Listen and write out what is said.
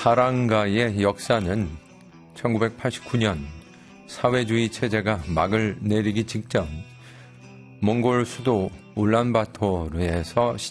하랑가의 역사는 1989년 사회주의 체제가 막을 내리기 직전 몽골 수도 울란바토르에서